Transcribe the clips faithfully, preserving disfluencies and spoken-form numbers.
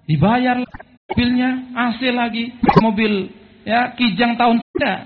Dibayar mobilnya, A C lagi, mobil ya kijang tahun tidak.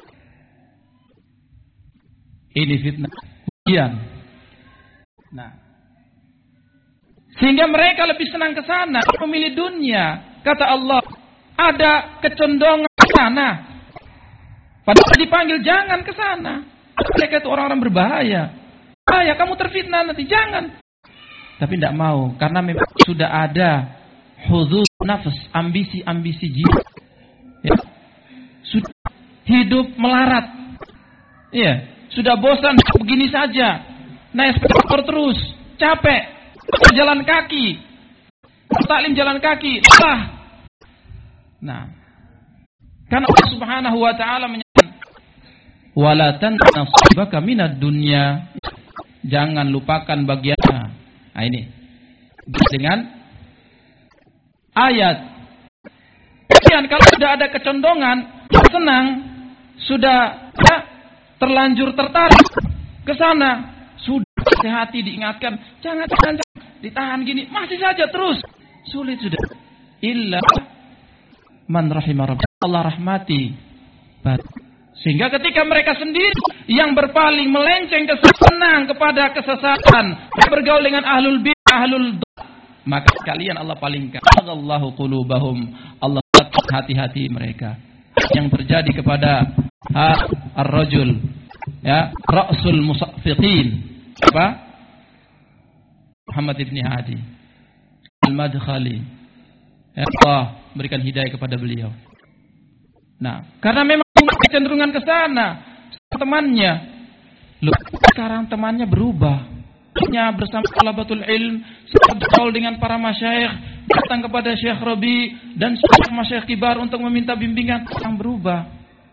Ini fitnah. Ujian. Nah, sehingga mereka lebih senang ke sana, memilih dunia. Kata Allah, ada kecondongan ke sana. Padahal dipanggil jangan ke sana. Mereka itu orang-orang berbahaya. Ah ya, kamu terfitnah nanti, jangan. Tapi tidak mau, karena memang sudah ada hudud nafs, ambisi-ambisi jiwa. Ya. Sudah hidup melarat. Ya, sudah bosan begini saja. Naik sepeda terus, capek. Jalan kaki. Taklim jalan kaki. Ah. Nah, karena Allah Subhanahu wa taala menyatakan, "Wala tansa nasibaka minad dunya." Jangan lupakan bagiannya. Nah, ini dengan ayat. Kemudian kalau sudah ada kecondongan, senang, sudah ya, terlanjur tertarik ke sana, sudah hati diingatkan, jangan, jangan, jangan, ditahan gini, masih saja terus, sulit sudah. Illa man rahimah rabbih, Allah rahmati. Sehingga ketika mereka sendiri yang berpaling melenceng ke senang kepada kesesatan, bergaul dengan ahlul bid'ah, ahlul dhal, maka kalian Allah palingkan. Allahu qulubahum, Allah tutup hati-hati mereka. Yang terjadi kepada ar-rajul, ya, ra'sul musaffiqin, apa? Muhammad ibn Hadi Al-Madkhali. Ya Allah berikan hidayah kepada beliau. Nah, karena memang kecenderungan ke sana, temannya, loh, sekarang temannya berubah. Nya bersama talabatul ilm, bergaul dengan para masyayikh, datang kepada Syekh Rabi dan masyayikh kibar untuk meminta bimbingan, yang berubah.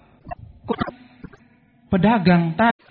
Pedagang tadi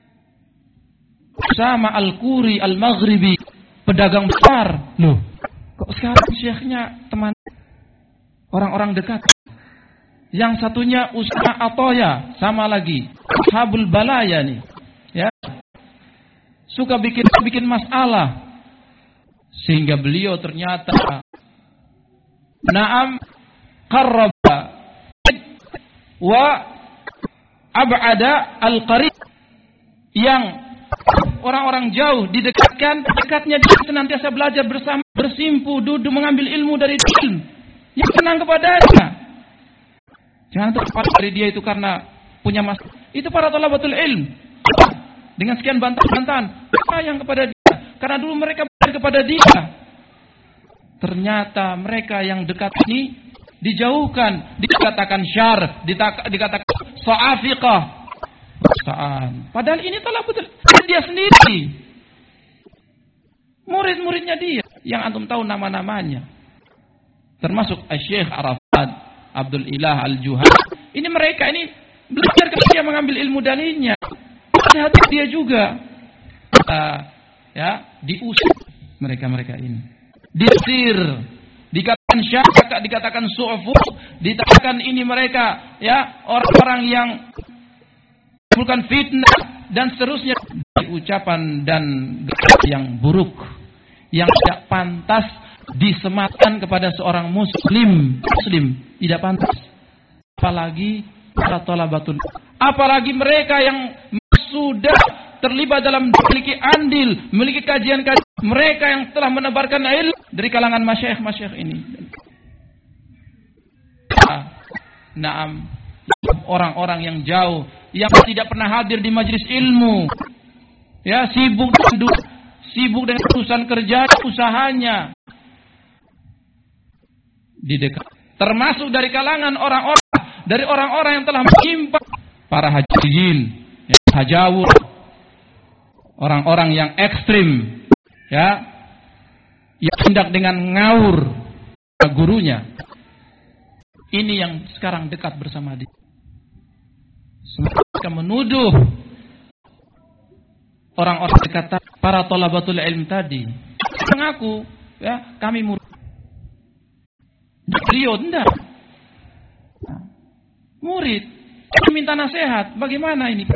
sama Al-Quri Al-Maghribi, pedagang besar. Loh, kok sekarang syekhnya teman orang-orang dekat? Yang satunya usaha atoya, sama lagi Habul Balaya nih, ya, suka bikin bikin masalah, sehingga beliau ternyata na'am qarraba wa ab'ada al-qarib, yang orang-orang jauh didekatkan, dekatnya dia senantiasa belajar bersama, bersimpu, duduk mengambil ilmu dari ilmu yang senang kepadanya. Jangan terlepas dari dia itu karena punya masalah. Itu para talabatul ilm. Dengan sekian bantahan-bantahan, sayang kepada dia. Karena dulu mereka belajar kepada dia. Ternyata mereka yang dekat ini dijauhkan, dikatakan syar, dikatakan sa'afiqah. Saan. Padahal ini talabatul ilm dia sendiri. Murid-muridnya dia yang antum tahu nama-namanya. Termasuk Syekh Arafat, Abdul Ilah Al-Juhani. Ini mereka ini belajar kepada dia mengambil ilmu darinya. Hati-hati dia juga. Uh, ya, diusir mereka-mereka ini. Disir, dikatakan syak, dikatakan su'fu, dikatakan ini mereka ya orang-orang yang melakukan fitnah dan seterusnya. Ucapan dan yang buruk, yang tidak pantas disematkan kepada seorang muslim, muslim tidak pantas. Apalagi para talabatul, apalagi mereka yang sudah terlibat dalam memiliki andil, memiliki kajian-kajian, mereka yang telah menebarkan ilmu dari kalangan masyayikh-masyayikh ini. Naam, orang-orang yang jauh, yang tidak pernah hadir di majelis ilmu, ya, sibuk dengan sibuk dengan urusan kerja, usahanya. Di dekat, termasuk dari kalangan orang-orang, dari orang-orang yang telah menimpa para hajiin, ya, hajawur, orang-orang yang ekstrim, ya, yang tindak dengan ngaur gurunya. Ini yang sekarang dekat bersama dia. Mereka menuduh orang-orang dekat para thalabatul ilm tadi. Mengaku, ya, kami murid. Beliau tidak. Murid minta nasihat, bagaimana ini?